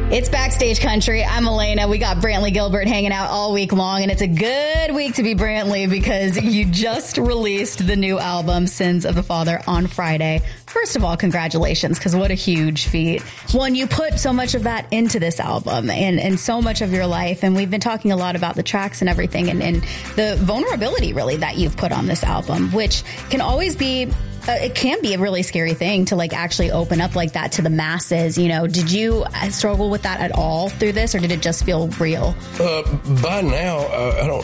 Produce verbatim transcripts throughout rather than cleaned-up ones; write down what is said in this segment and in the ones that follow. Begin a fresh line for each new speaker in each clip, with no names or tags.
It's Backstage Country. I'm Elena. We got Brantley Gilbert hanging out all week long, and it's a good week to be Brantley because you just released the new album, Sins of the Father, on Friday. First of all, congratulations, because what a huge feat. One, you put so much of that into this album and, and so much of your life, and we've been talking a lot about the tracks and everything and, and the vulnerability, really, that you've put on this album, which can always be... Uh, it can be a really scary thing to like actually open up like that to the masses. You know, did you struggle with that at all through this, or did it just feel real?
Uh, by now, uh, I don't.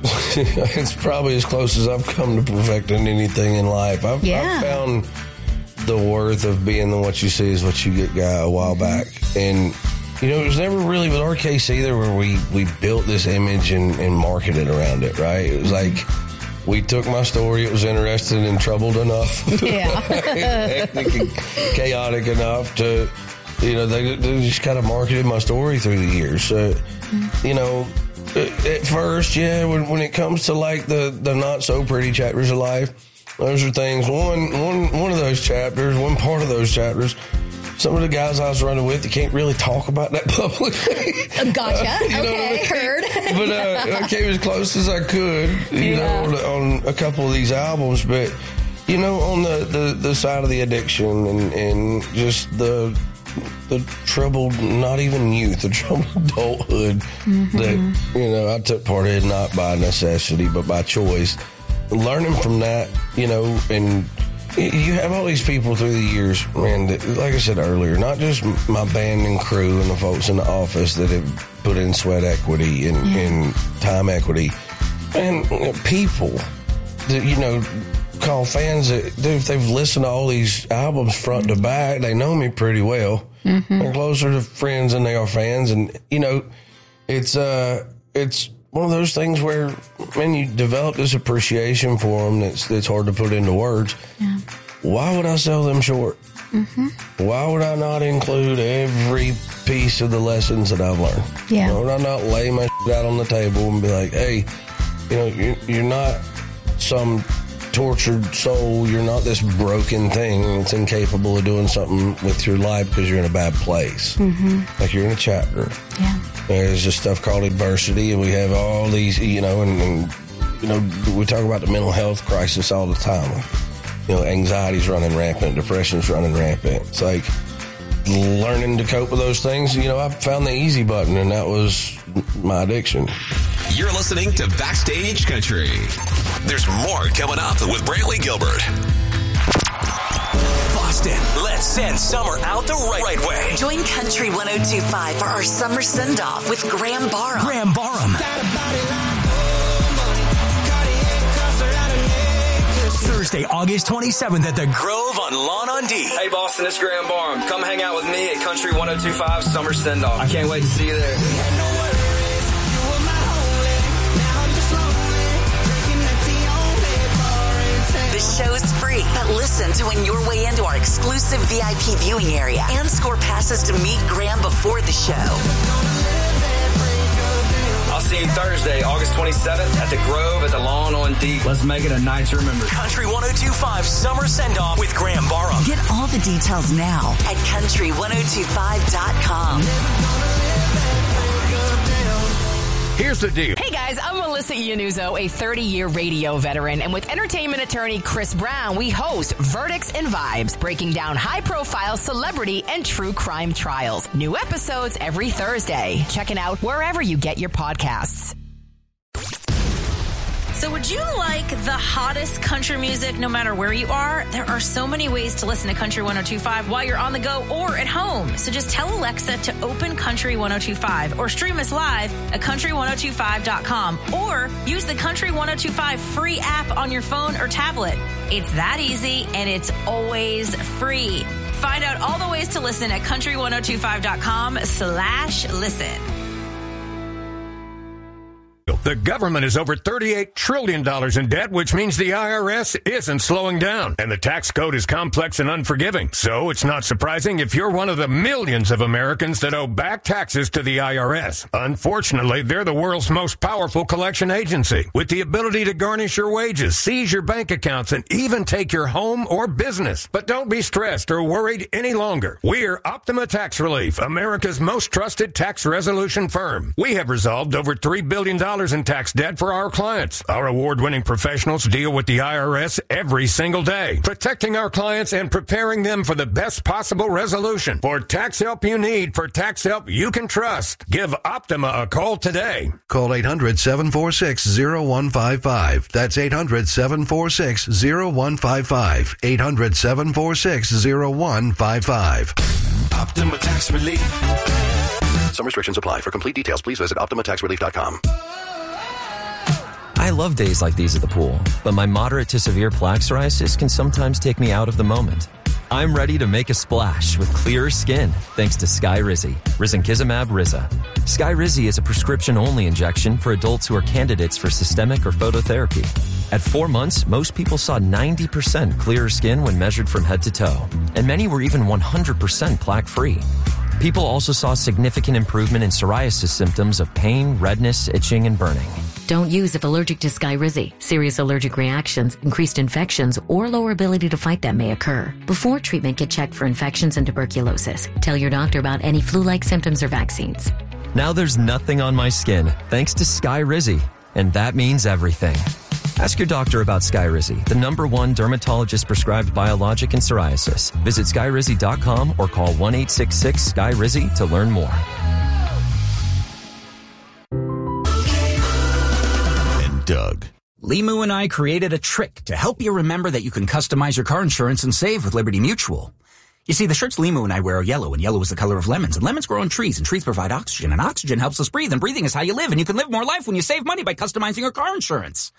It's probably as close as I've come to perfecting anything in life. I've,
yeah.
I've found the worth of being the what you see is what you get guy a while back, and you know, it was never really with our case either where we we built this image and, and marketed around it. Right? It was like. We took my story. It was interesting and troubled enough.
Yeah.
Hectic and chaotic enough to, you know, they, they just kind of marketed my story through the years. So, mm-hmm. you know, at first, yeah, when, when it comes to like the, the not so pretty chapters of life, those are things. One, one, one of those chapters, one part of those chapters, some of the guys I was running with, you can't really talk about that publicly.
Gotcha.
Uh,
okay,
know?
heard.
But uh, I came as close as I could, you
yeah.
know, on, on a couple of these albums. But, you know, on the, the, the side of the addiction and, and just the the troubled, not even youth, the troubled adulthood mm-hmm. that, you know, I took part in not by necessity, but by choice. Learning from that, you know, and... You have all these people through the years, man, that, like I said earlier, not just my band and crew and the folks in the office that have put in sweat equity and, yeah. and time equity, and you know, people that, you know, call fans that if they've listened to all these albums front to back, they know me pretty well. Mm-hmm. They're closer to friends than they are fans. And, you know, it's, uh, it's, one of those things where, man, you develop this appreciation for them that's, that's hard to put into words. Yeah. Why would I sell them short? Mm-hmm. Why would I not include every piece of the lessons that I've learned?
Yeah.
Why would I not lay my shit out on the table and be like, hey, you know, you're, you're not some tortured soul. You're not this broken thing that's incapable of doing something with your life because you're in a bad place. Mm-hmm. Like you're in a chapter. Yeah. There's this stuff called adversity, and we have all these, you know, and, and you know, we talk about the mental health crisis all the time. You know, anxiety's running rampant, depression's running rampant. It's like learning to cope with those things. You know, I found the easy button, and that was my addiction.
You're listening to Backstage Country. There's more coming up with Brantley Gilbert. Boston, let's send summer out the right, right way.
Join Country one oh two point five for our summer send-off with Graham Barham.
Graham Barham. Thursday, August twenty-seventh at the Grove on Lawn on D.
Hey Boston, it's Graham Barham. Come hang out with me at Country one oh two point five Summer Send-Off. I can't wait to see you there.
The show's free, but listen to win your way into our exclusive V I P viewing area and score passes to meet Graham before the show.
I'll see you Thursday, August twenty-seventh at the Grove at the Lawn on D. Let's make it a night to remember.
Country one oh two point five Summer Send-Off with Graham Barham.
Get all the details now at country one oh two five dot com.
Here's the deal.
Hey guys, I'm Melissa Iannuzzo, a thirty-year radio veteran, and with entertainment attorney Chris Brown, we host Verdicts and Vibes, breaking down high-profile celebrity and true crime trials. New episodes every Thursday. Check it out wherever you get your podcasts.
So would you like the hottest country music no matter where you are? There are so many ways to listen to Country one oh two point five while you're on the go or at home. So just tell Alexa to open Country one oh two point five or stream us live at country one oh two five dot com or use the Country one oh two point five free app on your phone or tablet. It's that easy and it's always free. Find out all the ways to listen at country one oh two five dot com slash listen.
The government is over thirty-eight trillion dollars in debt, which means the I R S isn't slowing down. And the tax code is complex and unforgiving. So it's not surprising if you're one of the millions of Americans that owe back taxes to the I R S. Unfortunately, they're the world's most powerful collection agency, with the ability to garnish your wages, seize your bank accounts, and even take your home or business. But don't be stressed or worried any longer. We're Optima Tax Relief, America's most trusted tax resolution firm. We have resolved over three billion dollars in tax debt for our clients. Our award-winning professionals deal with the I R S every single day, protecting our clients and preparing them for the best possible resolution. For tax help you need, for tax help you can trust, give Optima a call today.
Call eight hundred, seven four six, zero one five five. That's eight hundred, seven four six, zero one five five. eight hundred, seven four six, zero one five five.
Optima Tax Relief.
Some restrictions apply. For complete details, please visit optima tax relief dot com.
I love days like these at the pool, but my moderate to severe plaque psoriasis can sometimes take me out of the moment. I'm ready to make a splash with clearer skin thanks to Skyrizi, risankizumab Riza. Skyrizi is a prescription-only injection for adults who are candidates for systemic or phototherapy. At four months, most people saw ninety percent clearer skin when measured from head to toe, and many were even one hundred percent plaque-free. People also saw significant improvement in psoriasis symptoms of pain, redness, itching, and burning.
Don't use if allergic to Skyrizi. Serious allergic reactions, increased infections, or lower ability to fight them may occur. Before treatment, get checked for infections and tuberculosis. Tell your doctor about any flu-like symptoms or vaccines.
Now there's nothing on my skin thanks to Skyrizi, and that means everything. Ask your doctor about Skyrizi, the number one dermatologist-prescribed biologic in psoriasis. Visit skyrizi dot com or call one eight six six, S K Y R I Z I to learn more.
Doug. Limu and I created a trick to help you remember that you can customize your car insurance and save with Liberty Mutual. You see, the shirts Limu and I wear are yellow, and yellow is the color of lemons, and lemons grow on trees, and trees provide oxygen, and oxygen helps us breathe, and breathing is how you live, and you can live more life when you save money by customizing your car insurance.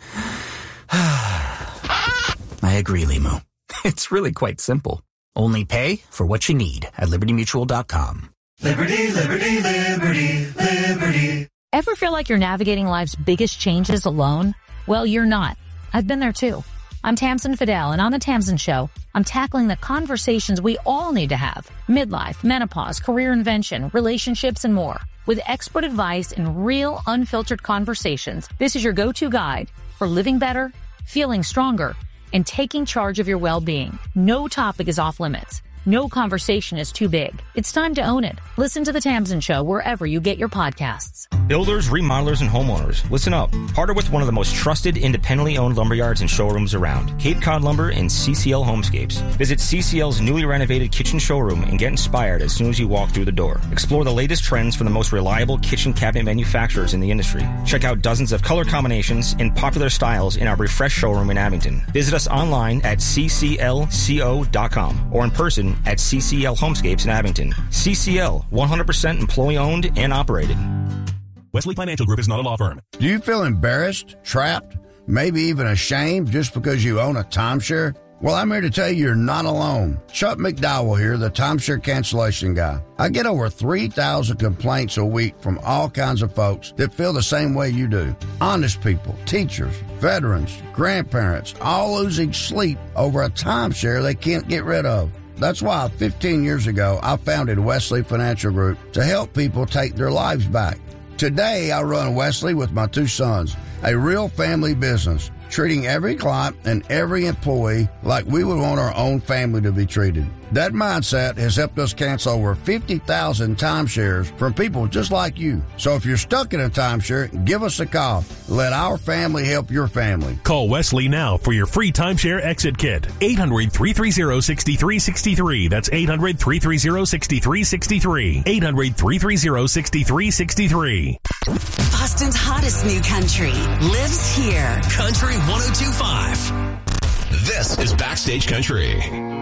I agree, Limu. It's really quite simple. Only pay for what you need at liberty mutual dot com.
Liberty, liberty, liberty, liberty.
Ever feel like you're navigating life's biggest changes alone? Well, you're not. I've been there too. I'm Tamsin Fidel, and on The Tamsin Show, I'm tackling the conversations we all need to have. Midlife, menopause, career invention, relationships, and more. With expert advice and real, unfiltered conversations, this is your go-to guide for living better, feeling stronger, and taking charge of your well-being. No topic is off limits. No conversation is too big. It's time to own it. Listen to The Tamsin Show wherever you get your podcasts.
Builders, remodelers, and homeowners, listen up. Partner with one of the most trusted, independently owned lumberyards and showrooms around, Cape Cod Lumber and C C L Homescapes. Visit C C L's newly renovated kitchen showroom and get inspired as soon as you walk through the door. Explore the latest trends from the most reliable kitchen cabinet manufacturers in the industry. Check out dozens of color combinations and popular styles in our refreshed showroom in Abington. Visit us online at c c l co dot com or in person at C C L Homescapes in Abington. C C L, one hundred percent employee-owned and operated.
Wesley Financial Group is not a law firm.
Do you feel embarrassed, trapped, maybe even ashamed just because you own a timeshare? Well, I'm here to tell you you're not alone. Chuck McDowell here, the timeshare cancellation guy. I get over three thousand complaints a week from all kinds of folks that feel the same way you do. Honest people, teachers, veterans, grandparents, all losing sleep over a timeshare they can't get rid of. That's why fifteen years ago, I founded Wesley Financial Group to help people take their lives back. Today, I run Wesley with my two sons, a real family business, treating every client and every employee like we would want our own family to be treated. That mindset has helped us cancel over fifty thousand timeshares from people just like you. So if you're stuck in a timeshare, give us a call. Let our family help your family.
Call Wesley now for your free timeshare exit kit. eight hundred, three three zero, six three six three. That's eight hundred, three three zero, six three six three. eight hundred, three three zero, six three six three.
Boston's hottest new country lives here.
Country one oh two point five. This is Backstage Country.